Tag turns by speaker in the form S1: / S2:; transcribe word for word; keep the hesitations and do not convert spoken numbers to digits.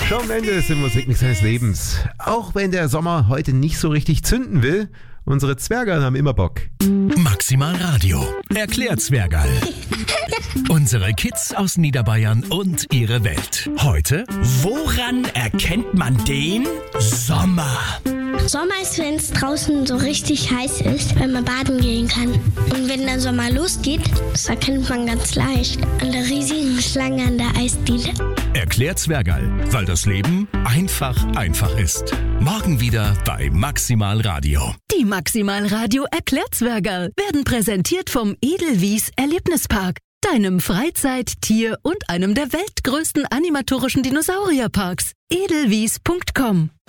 S1: Shawn Mendes im Musikmix seines Lebens. Auch wenn der Sommer heute nicht so richtig zünden will, unsere Zwerge haben immer Bock.
S2: Maximal Radio. Erklärt Zwergal. Unsere Kids aus Niederbayern und ihre Welt. Heute,
S3: woran erkennt man den Sommer?
S4: Sommer ist, wenn es draußen so richtig heiß ist, wenn man baden gehen kann. Und wenn der Sommer losgeht, das erkennt man ganz leicht an der riesigen Schlange an der Eisdiele.
S2: Erklärt Zwergal, weil das Leben einfach einfach ist. Morgen wieder bei Maximal Radio.
S5: Die Maximal Radio Erklärt Zwergal werden präsentiert vom Edelwies Erlebnispark, deinem Freizeit-, Tier- und einem der weltgrößten animatorischen Dinosaurierparks. edelwies punkt com